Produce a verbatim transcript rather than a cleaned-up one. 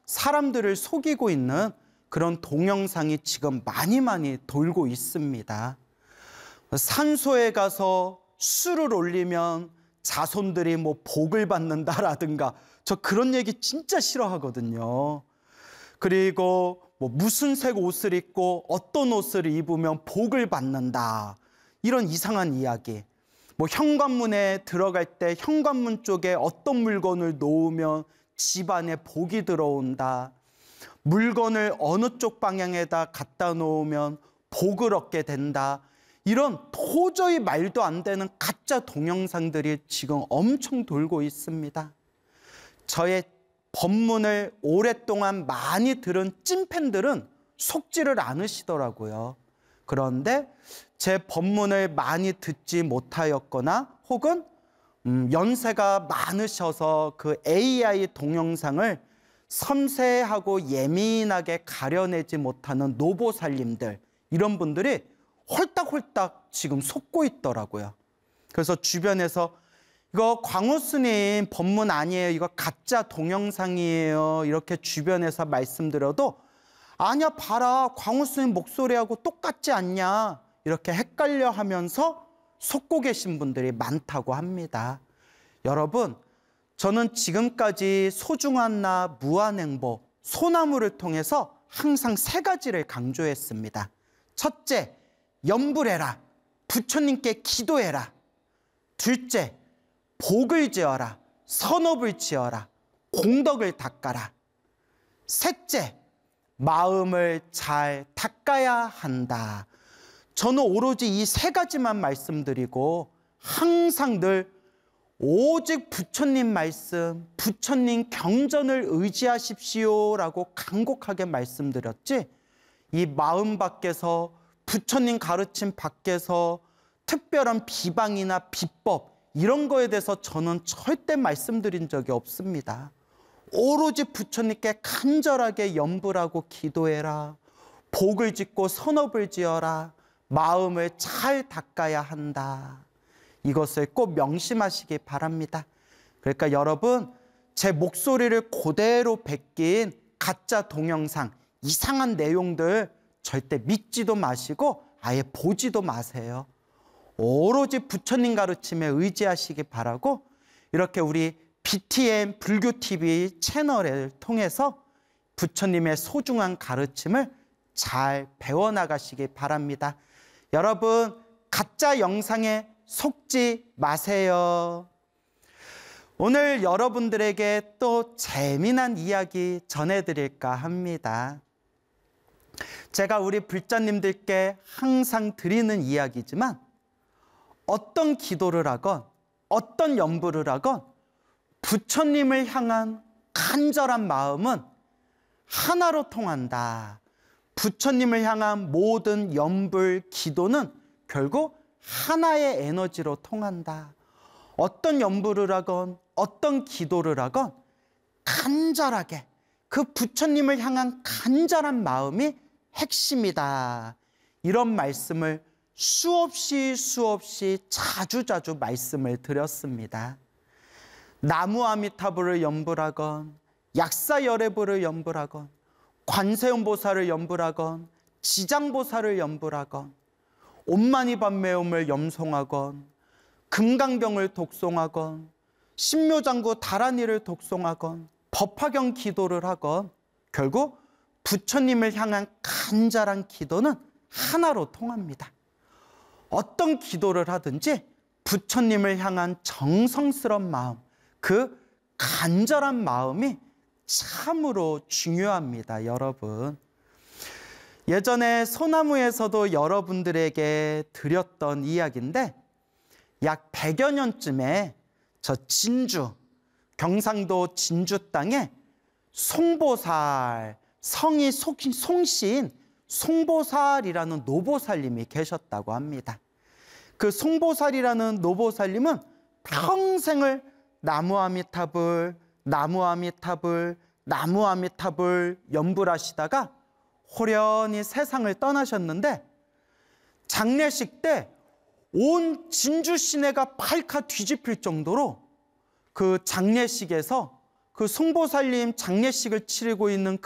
사람들을 속이고 있는 그런 동영상이 지금 많이 많이 돌고 있습니다. 산소에 가서 술을 올리면 자손들이 뭐 복을 받는다라든가, 저 그런 얘기 진짜 싫어하거든요. 그리고 뭐 무슨 색 옷을 입고 어떤 옷을 입으면 복을 받는다, 이런 이상한 이야기. 뭐 현관문에 들어갈 때 현관문 쪽에 어떤 물건을 놓으면 집안에 복이 들어온다, 물건을 어느 쪽 방향에다 갖다 놓으면 복을 얻게 된다, 이런 도저히 말도 안 되는 가짜 동영상들이 지금 엄청 돌고 있습니다. 저의 법문을 오랫동안 많이 들은 찐팬들은 속지를 않으시더라고요. 그런데 제 법문을 많이 듣지 못하였거나 혹은 음, 연세가 많으셔서 그 에이아이 동영상을 섬세하고 예민하게 가려내지 못하는 노보살님들, 이런 분들이 홀딱홀딱 지금 속고 있더라고요. 그래서 주변에서 이거 광우 스님 법문 아니에요, 이거 가짜 동영상이에요, 이렇게 주변에서 말씀드려도 아니야, 봐라, 광우 스님 목소리하고 똑같지 않냐, 이렇게 헷갈려 하면서 속고 계신 분들이 많다고 합니다. 여러분, 저는 지금까지 소중한 나 무한행보 소나무를 통해서 항상 세 가지를 강조했습니다. 첫째, 염불해라, 부처님께 기도해라. 둘째, 복을 지어라, 선업을 지어라, 공덕을 닦아라. 셋째, 마음을 잘 닦아야 한다. 저는 오로지 이 세 가지만 말씀드리고 항상 늘 오직 부처님 말씀, 부처님 경전을 의지하십시오라고 간곡하게 말씀드렸지, 이 마음 밖에서 부처님 가르침 밖에서 특별한 비방이나 비법 이런 거에 대해서 저는 절대 말씀드린 적이 없습니다. 오로지 부처님께 간절하게 염불하고 기도해라, 복을 짓고 선업을 지어라, 마음을 잘 닦아야 한다. 이것을 꼭 명심하시기 바랍니다. 그러니까 여러분, 제 목소리를 그대로 베낀 가짜 동영상, 이상한 내용들 절대 믿지도 마시고 아예 보지도 마세요. 오로지 부처님 가르침에 의지하시기 바라고, 이렇게 우리 비티엠 불교티비 채널을 통해서 부처님의 소중한 가르침을 잘 배워나가시기 바랍니다. 여러분, 가짜 영상에 속지 마세요. 오늘 여러분들에게 또 재미난 이야기 전해드릴까 합니다. 제가 우리 불자님들께 항상 드리는 이야기지만, 어떤 기도를 하건 어떤 염불을 하건 부처님을 향한 간절한 마음은 하나로 통한다. 부처님을 향한 모든 염불, 기도는 결국 하나의 에너지로 통한다. 어떤 염불을 하건 어떤 기도를 하건 간절하게 그 부처님을 향한 간절한 마음이 핵심이다. 이런 말씀을 수없이 수없이 자주자주 말씀을 드렸습니다. 나무 아미타불을 염불하건 약사열애불을 염불하건 관세음보살을 염불하건 지장보살을 염불하건 옴마니밤매음을 염송하건 금강경을 독송하건 신묘장구 다란이를 독송하건 법화경 기도를 하건 결국 부처님을 향한 간절한 기도는 하나로 통합니다. 어떤 기도를 하든지 부처님을 향한 정성스러운 마음, 그 간절한 마음이 참으로 중요합니다, 여러분. 예전에 소나무에서도 여러분들에게 드렸던 이야기인데, 약 백여 년쯤에 저 진주, 경상도 진주 땅에 송보살, 성이 송시인 송보살이라는 노보살님이 계셨다고 합니다. 그 송보살이라는 노보살님은 평생을 나무 아미타불, 나무 아미타불, 나무 아미타불 염불하시다가 호련히 세상을 떠나셨는데, 장례식 때 온 진주 시내가 발칵 뒤집힐 정도로 그 장례식에서 그 송보살님 장례식을 치르고 있는